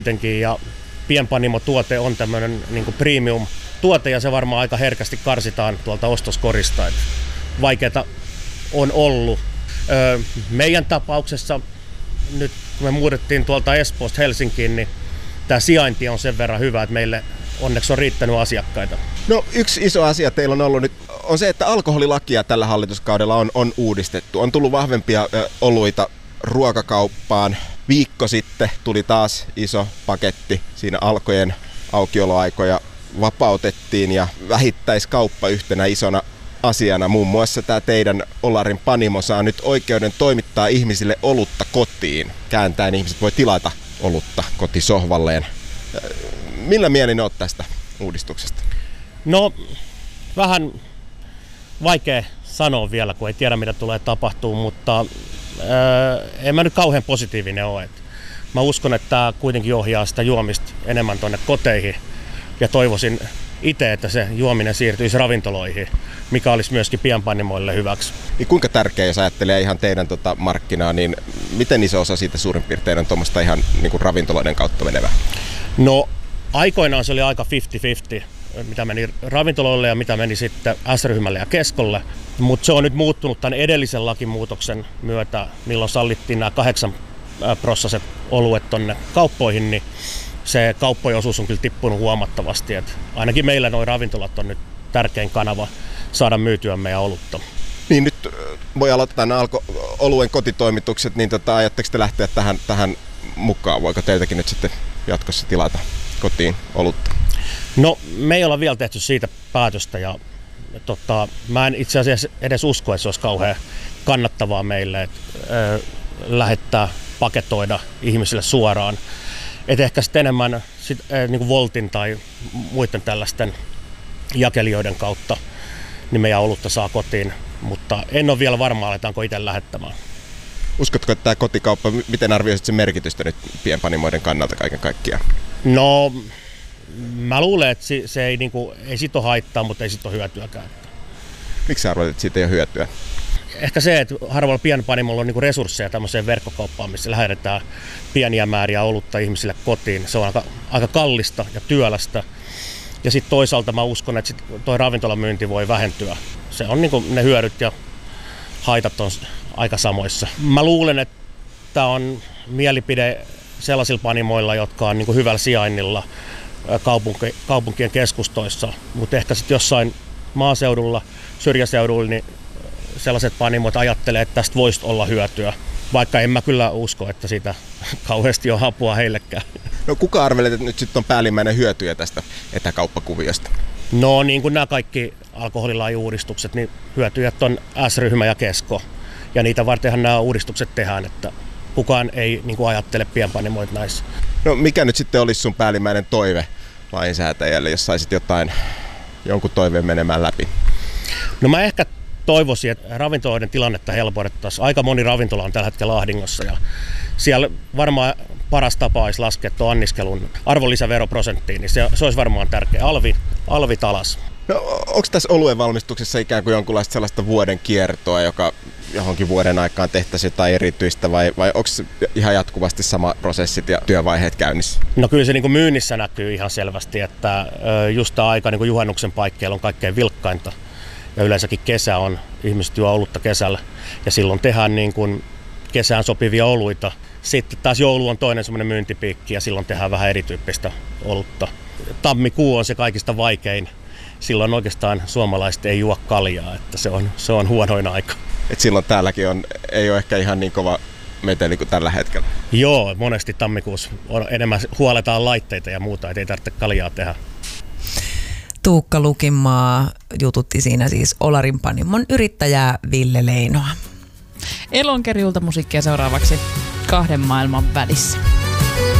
Ja pienpanimo-tuote on tämmöinen niin kuin premium-tuote ja se varmaan aika herkästi karsitaan tuolta ostoskorista. Vaikeata on ollut. Meidän tapauksessa nyt kun me muutettiin tuolta Espoosta Helsinkiin, niin tämä sijainti on sen verran hyvä, että meille onneksi on riittänyt asiakkaita. No yksi iso asia teillä on ollut nyt on se, että alkoholilakia tällä hallituskaudella on uudistettu. On tullut vahvempia oluita ruokakauppaan. Viikko sitten tuli taas iso paketti. Siinä alkojen aukioloaikoja vapautettiin ja vähittäiskauppa yhtenä isona asiana. Muun muassa tämä teidän Olarin Panimo saa nyt oikeuden toimittaa ihmisille olutta kotiin. Kääntäen ihmiset voi tilata olutta kotisohvalleen. Millä mielin olet tästä uudistuksesta? No, vähän vaikea sanoa vielä, kun ei tiedä mitä tulee tapahtumaan, mutta en mä nyt kauhean positiivinen ole. Mä uskon, että tämä kuitenkin ohjaa sitä juomista enemmän tuonne koteihin ja toivoisin itse, että se juominen siirtyisi ravintoloihin, mikä olisi myöskin pienpanimoille hyväksi. Niin kuinka tärkeä, jos ajattelee ihan teidän markkinaa, niin miten iso osa siitä suurin piirtein on tuommoista ihan niin kuin ravintoloiden kautta menevää? No aikoinaan se oli aika 50-50, mitä meni ravintoloille ja mitä meni sitten S-ryhmälle ja keskolle. Mutta se on nyt muuttunut tämän edellisen lakimuutoksen myötä, milloin sallittiin nämä 8% oluet tonne kauppoihin, niin se kauppojen osuus on kyllä tippunut huomattavasti. Et ainakin meillä nuo ravintolat on nyt tärkein kanava saada myytyä meidän olutta. Niin nyt voi aloittaa nämä oluen kotitoimitukset, niin ajatteko te lähteä tähän mukaan? Voiko teiltäkin nyt sitten jatkossa tilata kotiin olutta? No me ei olla vielä tehty siitä päätöstä ja mä en itse asiassa edes usko, että se olisi kauhean kannattavaa meille lähettää, paketoida ihmisille suoraan. Et ehkä sitten enemmän niin kuin Voltin tai muiden tällaisten jakelijoiden kautta niin meidän olutta saa kotiin, mutta en ole vielä varma, aletaanko itse lähettämään. Uskotko, että tämä kotikauppa, miten arvioisit sen merkitystä nyt pienpanimoiden kannalta kaiken kaikkiaan? No, mä luulen, että se ei, ei siitä ole haittaa, mutta ei siitä ole hyötyäkään. Miksi arvoit, että siitä ei ole hyötyä? Ehkä se, että harvalla pienpanimolla on resursseja tämmöiseen verkkokauppaan, missä lähetetään pieniä määriä olutta ihmisille kotiin. Se on aika kallista ja työlästä. Ja sitten toisaalta mä uskon, että tuo ravintolamyynti voi vähentyä. Se on ne hyödyt ja haitat on aika samoissa. Mä luulen, että tämä on mielipide sellaisilla panimoilla, jotka on hyvällä sijainnilla kaupunkien keskustoissa. Mutta ehkä sitten jossain maaseudulla, syrjäseudulla, niin sellaiset panimot ajattelee, että tästä voisi olla hyötyä. Vaikka en mä kyllä usko, että siitä kauheasti on apua heillekään. No kuka arvelet, että nyt sitten on päällimmäinen hyötyjä tästä etäkauppakuviosta? No niin kuin nämä kaikki alkoholilain-uudistukset, niin hyötyjät on S-ryhmä ja kesko. Ja niitä vartenhan nämä uudistukset tehdään, että kukaan ei ajattele pienpanimoita näissä. No mikä nyt sitten olisi sun päällimmäinen toive lainsäätäjälle, jos saisit jonkun toiveen menemään läpi? No mä ehkä toivoisin, että ravintoloiden tilannetta helpotettaisiin. Aika moni ravintola on tällä hetkellä ahdingossa ja siellä varmaan paras tapa olisi laskea tuon anniskelun arvonlisäveroprosenttiin, niin se olisi varmaan tärkeä. Alvit alas. No, onko tässä oluen valmistuksessa ikään kuin jonkunlaista sellaista vuoden kiertoa, joka johonkin vuoden aikaan tehtäisiin jotain erityistä vai onko ihan jatkuvasti sama prosessit ja työvaiheet käynnissä? No kyllä se myynnissä näkyy ihan selvästi, että just tämä aika juhannuksen paikkeilla on kaikkein vilkkainta. Ja yleensäkin kesä on, ihmiset juo olutta kesällä ja silloin tehdään kesään sopivia oluita. Sitten taas joulu on toinen semmoinen myyntipiikki ja silloin tehdään vähän erityyppistä olutta. Tammikuu on se kaikista vaikein. Silloin oikeastaan suomalaiset ei juo kaljaa, että se on huonoin aika. Et silloin täälläkin ei ole ehkä ihan niin kova meteli kuin tällä hetkellä? Joo, monesti tammikuussa enemmän huoletaan laitteita ja muuta, ettei tarvitse kaljaa tehdä. Tuukka Lukinmaa jututti siinä siis Olarin Panimon yrittäjää Ville Leinoa. Elonkerjulta musiikkia seuraavaksi 2 maailman välissä.